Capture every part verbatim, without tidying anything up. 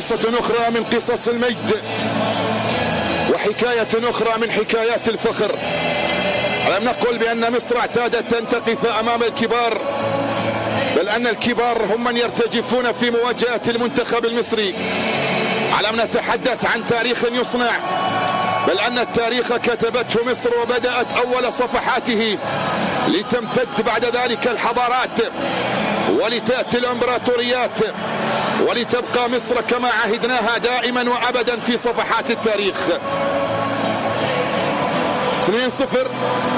قصة أخرى من قصص المجد وحكاية أخرى من حكايات الفخر. ألم نقل بأن مصر اعتادت أن تقف أمام الكبار، بل أن الكبار هم من يرتجفون في مواجهة المنتخب المصري. ألم نتحدث عن تاريخ يصنع، بل أن التاريخ كتبته مصر وبدأت أول صفحاته، لتمتد بعد ذلك الحضارات ولتأتي الإمبراطوريات، ولتبقى مصر كما عهدناها دائما وأبدا في صفحات التاريخ. اثنين صفر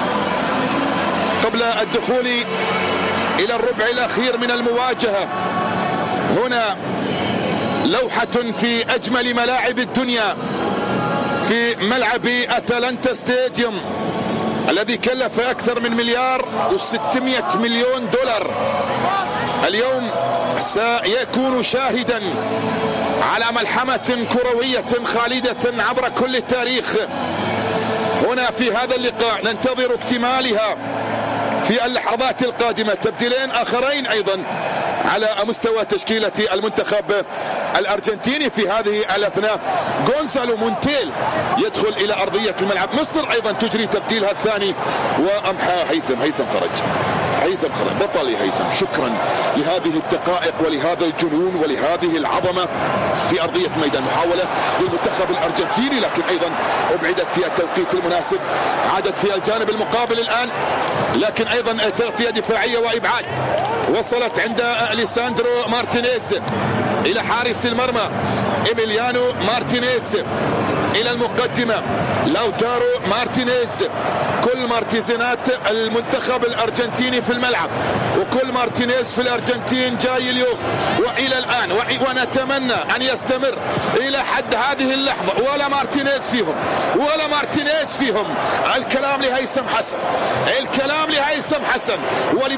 قبل الدخول إلى الربع الأخير من المواجهة. هنا لوحة في أجمل ملاعب الدنيا، في ملعب أتلانتا ستاديوم الذي كلف أكثر من مليار وستمائة مليون دولار. اليوم سيكون شاهدا على ملحمة كروية خالدة عبر كل التاريخ. هنا في هذا اللقاء ننتظر اكتمالها في اللحظات القادمة، تبديلين آخرين أيضا على مستوى تشكيلة المنتخب الأرجنتيني في هذه الأثناء. غونزالو مونتيل يدخل إلى أرضية الملعب. مصر أيضا تجري تبديلها الثاني وأمحى هيثم. هيثم خرج هيثم خرج بطل هيثم. شكرا لهذه الدقائق ولهذا الجنون ولهذه العظمة في أرضية ميدان. محاولة للمنتخب الأرجنتيني لكن أيضا أبعدت في التوقيت المناسب. عادت في الجانب المقابل الآن لكن أيضا تغطية دفاعية وإبعاد. وصلت عند أليساندرو مارتينيز إلى حارس المرمى إيميليانو مارتينيز، إلى المقدمة لاوتارو مارتينيز. كل مارتيزينات المنتخب الأرجنتيني في الملعب، وكل مارتينيز في الأرجنتين جاي اليوم وإلى الآن، ونتمنى أن يستمر إلى حد هذه اللحظة. ولا مارتينيز فيهم ولا مارتينيز فيهم. الكلام لهيثم حسن، الكلام لهيثم حسن.